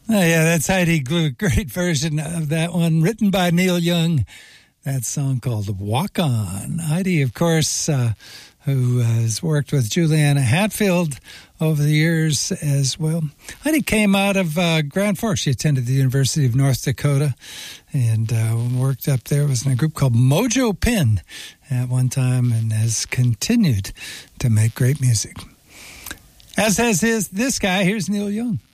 Oh, yeah, that's Heidi Glue. Great version of that one, written by Neil Young. That song called Walk On. Heidi, of course, who has worked with Juliana Hatfield over the years as well. Heidi came out of Grand Forks. She attended the University of North Dakota and worked up there. Was in a group called Mojo Pin at one time and has continued to make great music. As has this guy. Here's Neil Young.